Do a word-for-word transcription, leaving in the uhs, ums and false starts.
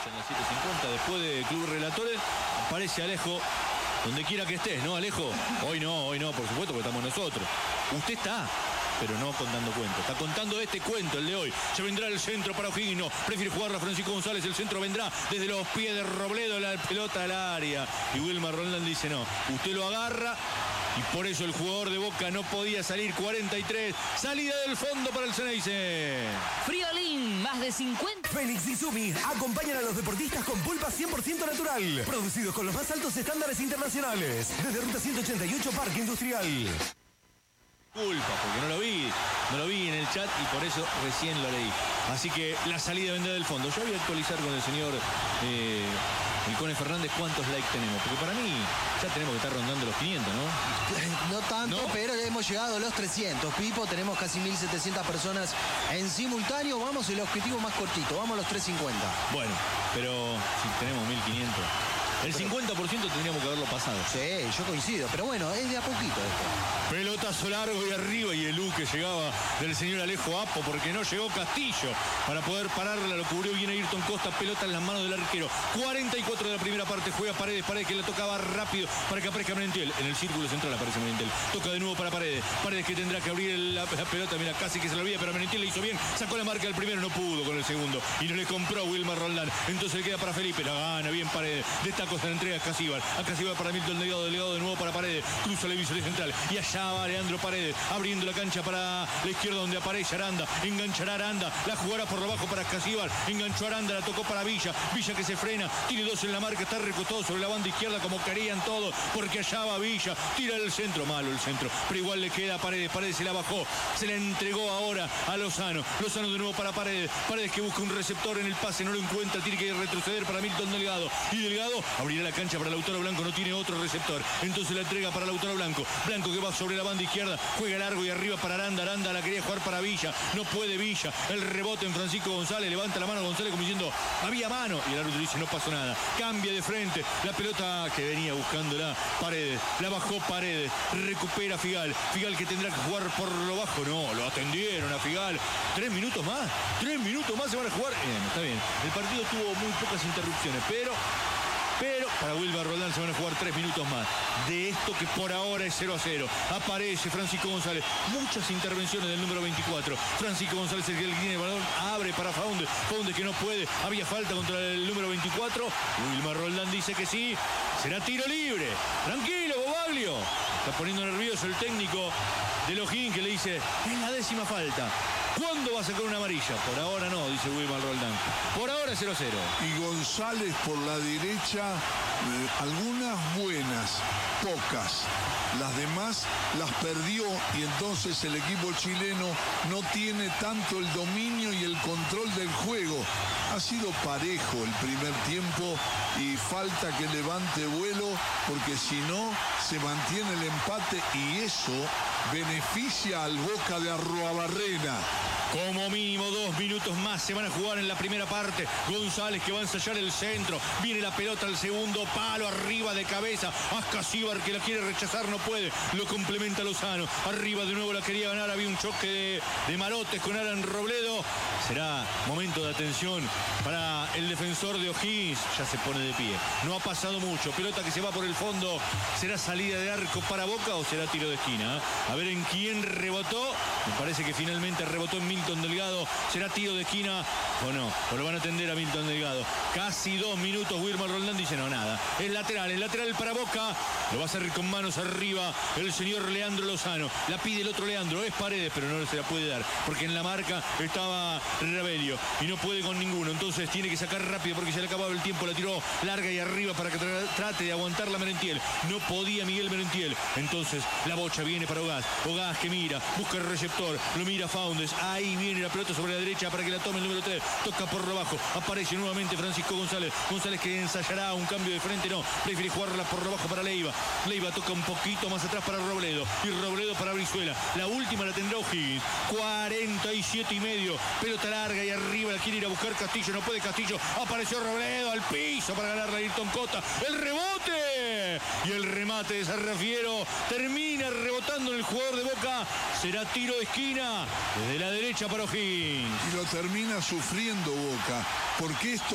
En las siete cincuenta, después de Club Relatores, aparece Alejo, donde quiera que estés, ¿no, Alejo? Hoy no, hoy no, por supuesto, porque estamos nosotros. Usted está, pero no contando cuentos. Está contando este cuento, el de hoy. Se vendrá el centro para O'Higgins, no, prefiere jugarla Francisco González. El centro vendrá desde los pies de Robledo, la pelota al área. Y Wilmar Roldán dice, no, usted lo agarra. Y por eso el jugador de Boca no podía salir. cuarenta y tres, salida del fondo para el Ceneice. Friolín, más de cincuenta. Fénix y Sumi acompañan a los deportistas con pulpa cien por ciento natural. Producidos con los más altos estándares internacionales. Desde Ruta ciento ochenta y ocho, Parque Industrial. Culpa, porque no lo vi, no lo vi en el chat y por eso recién lo leí. Así que la salida vendrá del fondo. Yo voy a actualizar con el señor eh, el Cone Fernández cuántos likes tenemos, porque para mí ya tenemos que estar rondando los quinientos, ¿no? No tanto, ¿No? pero ya hemos llegado a los trescientos. Pipo, tenemos casi mil setecientas personas en simultáneo. Vamos, el objetivo más cortito, vamos a los trescientos cincuenta. Bueno, pero si tenemos mil quinientos, el cincuenta por ciento tendríamos que haberlo pasado. Sí, yo coincido, pero bueno, es de a poquito esto. Pelotazo largo y arriba, y el U que llegaba del señor Alejo Apo, porque no llegó Castillo para poder pararla. Lo cubrió bien Ayrton Costa, pelota en las manos del arquero. cuarenta y cuatro de la primera parte, juega Paredes, Paredes que le tocaba rápido para que aparezca Merentiel. En el círculo central aparece Merentiel, toca de nuevo para Paredes, Paredes que tendrá que abrir la, la pelota, mira, casi que se la olvida, pero Merentiel le hizo bien, sacó la marca del primero, no pudo con el segundo, y no le compró Wilmar Roldán. Entonces le queda para Felipe, la gana bien Paredes, destaco esta entrega a Casíbar, a Casíbar para Milton Delgado, Delgado de nuevo para Paredes, cruza la división central, y allá va Leandro Paredes, abriendo la cancha para la izquierda donde aparece Aranda, enganchará Aranda, la jugará por abajo para Casíbar, enganchó Aranda, la tocó para Villa, Villa que se frena, tiene dos en la marca, está recostado sobre la banda izquierda como querían todos, porque allá va Villa, tira el centro, malo el centro, pero igual le queda a Paredes, Paredes se la bajó, se la entregó ahora a Lozano, Lozano de nuevo para Paredes, Paredes que busca un receptor en el pase, no lo encuentra, tiene que retroceder para Milton Delgado, y Delgado abrirá la cancha para Lautaro Blanco, no tiene otro receptor, entonces la entrega para Lautaro Blanco, Blanco que va sobre la banda izquierda, juega largo y arriba para Aranda, Aranda la quería jugar para Villa, no puede Villa, el rebote en Francisco González, levanta la mano González como diciendo, había mano, y el árbitro dice, no pasó nada, cambia de frente, la pelota que venía buscándola Paredes, la bajó Paredes, recupera Figal, Figal que tendrá que jugar por lo bajo, no, lo atendieron a Figal, tres minutos más, tres minutos más se van a jugar, bien, está bien, el partido tuvo muy pocas interrupciones, pero... Pero para Wilmar Roldán se van a jugar tres minutos más. De esto que por ahora es cero a cero. Aparece Francisco González. Muchas intervenciones del número veinticuatro. Francisco González el que tiene el balón. Abre para Faunde. Faunde que no puede. Había falta contra el número veinticuatro. Wilmar Roldán dice que sí. Será tiro libre. Tranquilo, Bobaglio. Está poniendo nervioso el técnico de O'Higgins que le dice, es la décima falta. ¿Cuándo va a sacar una amarilla? Por ahora no, dice Wilmar Roldán. Por ahora cero a cero. Y González por la derecha, eh, algunas buenas, pocas. Las demás las perdió y entonces el equipo chileno no tiene tanto el dominio y el control del juego. Ha sido parejo el primer tiempo y falta que levante vuelo porque si no se mantiene el empate y eso beneficia al Boca de Arruabarrena. Como mínimo dos minutos más se van a jugar en la primera parte. González que va a ensayar el centro. Viene la pelota al segundo palo, arriba de cabeza. Ascasíbar que la quiere rechazar, no puede. Lo complementa Lozano. Arriba de nuevo la quería ganar. Había un choque de, de Marotes con Alan Robledo. Será momento de atención para el defensor de O'Higgins. Ya se pone de pie. No ha pasado mucho. Pelota que se va por el fondo. ¿Será salida de arco para Boca o será tiro de esquina? A ver en quién rebotó. Me parece que finalmente rebotó en Milton Delgado. ¿Será tiro de esquina o no? O lo van a atender a Milton Delgado. Casi dos minutos. Wilmar Roldán dice no, nada. Es lateral, es lateral para Boca. Lo va a hacer con manos arriba el señor Leandro Lozano. La pide el otro Leandro. Es Paredes, pero no se la puede dar. Porque en la marca estaba Rebelio. Y no puede con ninguno. Entonces tiene que sacar rápido porque se le acababa el tiempo. La tiró larga y arriba para que tra trate de aguantar la Merentiel. No podía Miguel Merentiel. Entonces la bocha viene para Ogaz. Ogaz que mira, busca el receptor. Lo mira Faundes. Ahí viene la pelota sobre la derecha para que la tome el número tres. Toca por abajo. Aparece nuevamente Francisco González. González que ensayará un cambio de frente. No, prefiere jugarla por abajo para Leiva. Leiva toca un poquito más atrás para Robledo. Y Robledo para Brizuela. La última la tendrá O'Higgins. cuarenta y siete y medio. Pelota larga y arriba la quiere ir a buscar Castillo. No puede Castillo. Apareció Robledo al piso para ganar la Ayrton Costa. El rebote. Y el remate de Sarrafiero termina rebotando en el jugador de Boca. Será tiro de esquina desde la derecha para O'Higgins. Y lo termina sufriendo Boca, porque esto